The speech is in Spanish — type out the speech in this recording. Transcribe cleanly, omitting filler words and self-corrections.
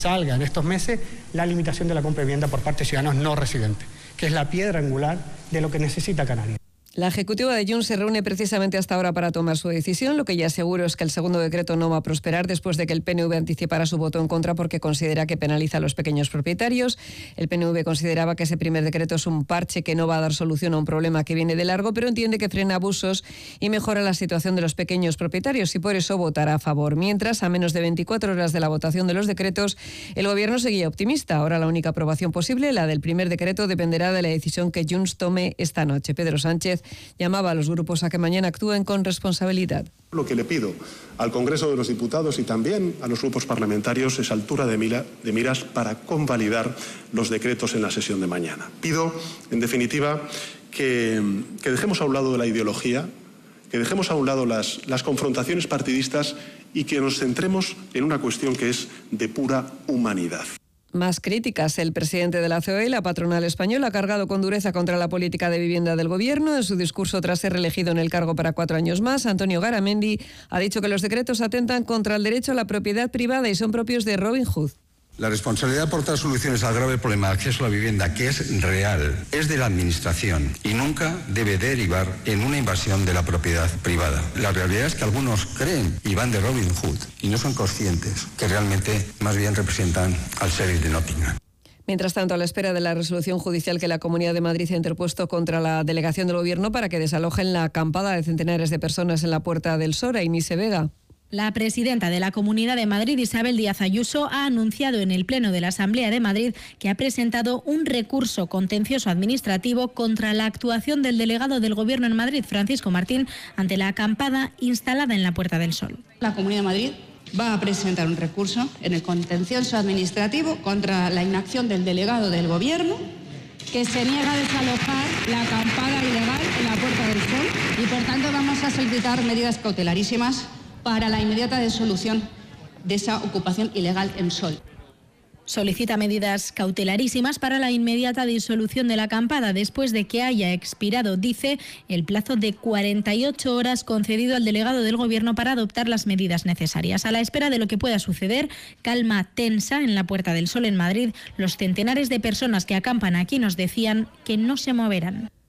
Salga en estos meses la limitación de la compra de vivienda por parte de ciudadanos no residentes, que es la piedra angular de lo que necesita Canarias. La ejecutiva de Junts se reúne precisamente hasta ahora para tomar su decisión. Lo que ya es seguro es que el segundo decreto no va a prosperar después de que el PNV anticipara su voto en contra porque considera que penaliza a los pequeños propietarios. El PNV consideraba que ese primer decreto es un parche que no va a dar solución a un problema que viene de largo, pero entiende que frena abusos y mejora la situación de los pequeños propietarios y por eso votará a favor. Mientras, a menos de 24 horas de la votación de los decretos, el Gobierno seguía optimista. Ahora la única aprobación posible, la del primer decreto, dependerá de la decisión que Junts tome esta noche. Pedro Sánchez llamaba a los grupos a que mañana actúen con responsabilidad. Lo que le pido al Congreso de los Diputados y también a los grupos parlamentarios es altura de miras para convalidar los decretos en la sesión de mañana. Pido, en definitiva, que dejemos a un lado la ideología, que dejemos a un lado las confrontaciones partidistas y que nos centremos en una cuestión que es de pura humanidad. Más críticas. El presidente de la COE, la patronal española, ha cargado con dureza contra la política de vivienda del Gobierno. En su discurso tras ser reelegido en el cargo para 4 años más, Antonio Garamendi ha dicho que los decretos atentan contra el derecho a la propiedad privada y son propios de Robin Hood. La responsabilidad de aportar soluciones al grave problema de acceso a la vivienda, que es real, es de la Administración y nunca debe derivar en una invasión de la propiedad privada. La realidad es que algunos creen y van de Robin Hood y no son conscientes que realmente más bien representan al sheriff de Nottingham. Mientras tanto, a la espera de la resolución judicial que la Comunidad de Madrid ha interpuesto contra la delegación del Gobierno para que desalojen la acampada de centenares de personas en la Puerta del Sol, Inise Vega. La presidenta de la Comunidad de Madrid, Isabel Díaz Ayuso, ha anunciado en el Pleno de la Asamblea de Madrid que ha presentado un recurso contencioso administrativo contra la actuación del delegado del Gobierno en Madrid, Francisco Martín, ante la acampada instalada en la Puerta del Sol. La Comunidad de Madrid va a presentar un recurso en el contencioso administrativo contra la inacción del delegado del Gobierno, que se niega a desalojar la acampada ilegal en la Puerta del Sol y, por tanto, vamos a solicitar medidas cautelarísimas para la inmediata disolución de esa ocupación ilegal en Sol. Solicita medidas cautelarísimas para la inmediata disolución de la acampada después de que haya expirado, dice, el plazo de 48 horas concedido al delegado del Gobierno para adoptar las medidas necesarias. A la espera de lo que pueda suceder, calma tensa en la Puerta del Sol en Madrid. Los centenares de personas que acampan aquí nos decían que no se moverán.